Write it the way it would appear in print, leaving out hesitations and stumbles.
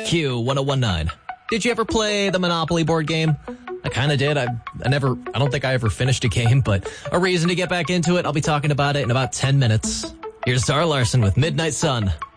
Q1019. Did you ever play the Monopoly board game? I kind of did. I don't think I ever finished a game, but a reason to get back into it. I'll be talking about it in about 10 minutes. Here's Zara Larson with Midnight Sun